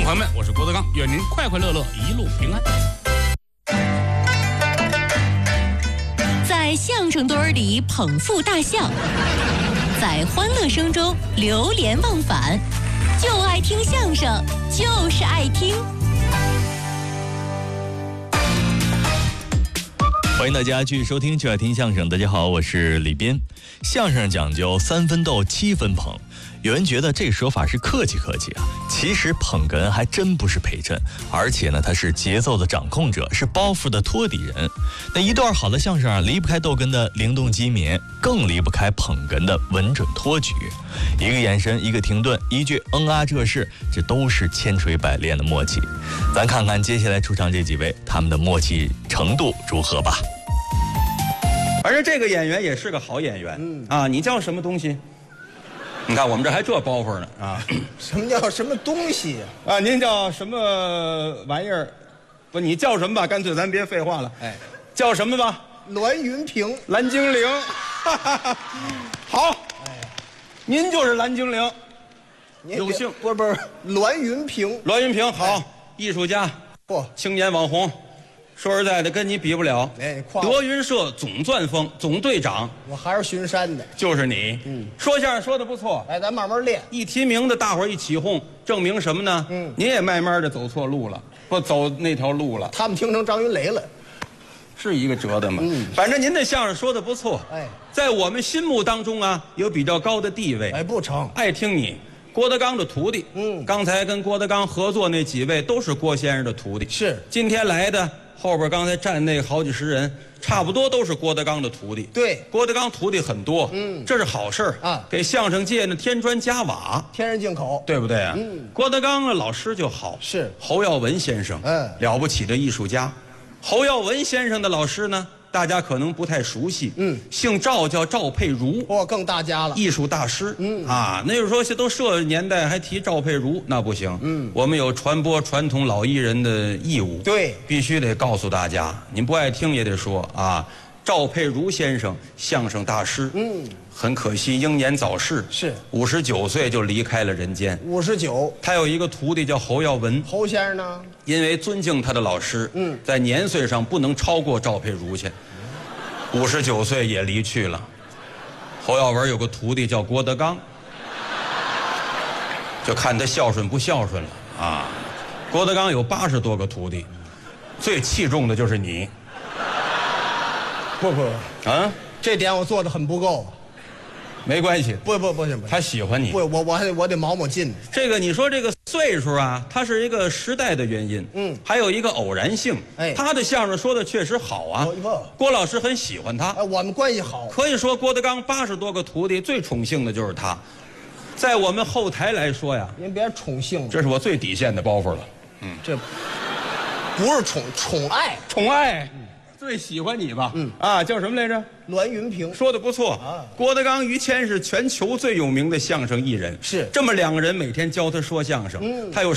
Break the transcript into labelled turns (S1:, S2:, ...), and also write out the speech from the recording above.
S1: 朋友们，我是郭德纲，愿您快快乐乐，一路平安。
S2: 在相声堆儿里捧腹大笑，在欢乐声中流连忘返，就爱听相声，就是爱听。
S3: 欢迎大家继续收听《就爱听相声》。大家好，我是李斌。相声讲究3分逗7分捧，有人觉得这说法是客气客气啊，其实捧哏还真不是陪衬，而且呢，他是节奏的掌控者，是包袱的托底人。那一段好的相声啊，离不开逗哏的灵动机敏，更离不开捧哏的稳准托举。一个眼神，一个停顿，一句啊这是，这都是千锤百炼的默契。咱看看接下来出场这几位，他们的默契程度如何吧。
S4: 反正这个演员也是个好演员，啊，你叫什么东西？你看我们这还这包袱呢啊！
S5: 什么叫什么东西呀？
S4: 啊，您叫什么玩意儿？不，你叫什么吧？干脆咱别废话了。
S5: 哎，
S4: 叫什么吧？
S5: 栾云平，
S4: 蓝精灵。好，
S5: 哎，
S4: 您就是蓝精灵。
S5: 您
S4: 有幸
S5: 不是栾云平，
S4: 栾云平好，艺术家，
S5: 嚯，
S4: 青年网红。说实在的，跟你比不了。
S5: 哎，夸我
S4: 德云社总钻风总队长
S5: 我还是巡山的。
S4: 就是你。说相声说的不错。
S5: 哎，咱慢慢练。
S4: 一提名的，大伙儿一起哄，证明什么呢？您也慢慢的走错路了，不走那条路了，
S5: 他们听成张云雷了。
S4: 是一个辙的嘛。反正您的相声说的不错。
S5: 哎，
S4: 在我们心目当中啊，有比较高的地位。
S5: 哎，不成。
S4: 爱听你，郭德纲的徒弟。刚才跟郭德纲合作那几位都是郭先生的徒弟。
S5: 是。
S4: 今天来的后边刚才站那好几十人，差不多都是郭德纲的徒弟。
S5: 对，
S4: 郭德纲徒弟很多。这是好事
S5: 啊，
S4: 给相声界呢添砖加瓦，
S5: 天然进口，
S4: 对不对啊？郭德纲的老师就好，
S5: 是
S4: 侯耀文先生，了不起的艺术家。侯耀文先生的老师呢，大家可能不太熟悉，姓赵，叫赵佩如，
S5: 更大家了，
S4: 艺术大师。那时候说这都这年代还提赵佩如，那不行。我们有传播传统老艺人的义务，
S5: 对，
S4: 必须得告诉大家，您不爱听也得说啊。赵佩如先生，相声大师，很可惜英年早逝，
S5: 是
S4: 59岁就离开了人间。
S5: 59，
S4: 他有一个徒弟叫侯耀文，
S5: 侯先生呢，
S4: 因为尊敬他的老师，在年岁上不能超过赵佩如去，59岁也离去了。侯耀文有个徒弟叫郭德纲，就看他孝顺不孝顺了啊。郭德纲有80多个徒弟，最器重的就是你。
S5: 不
S4: 啊，
S5: 这点我做的很不够。
S4: 没关系，
S5: 不行，
S4: 他喜欢你。
S5: 不，我得毛劲。
S4: 这个你说这个岁数啊，它是一个时代的原因，还有一个偶然性。
S5: 哎，
S4: 他的相声说的确实好啊，郭老师很喜欢他。
S5: 哎，我们关系好，
S4: 可以说郭德纲80多个徒弟最宠幸的就是他。在我们后台来说呀，
S5: 您别宠幸，
S4: 这是我最底线的包袱了。
S5: 这不是宠爱。
S4: 最喜欢你吧？叫什么来着？
S5: 栾云平，
S4: 说的不错啊。郭德纲、于谦是全球最有名的相声艺人，
S5: 是
S4: 这么2个人每天教他说相声，他有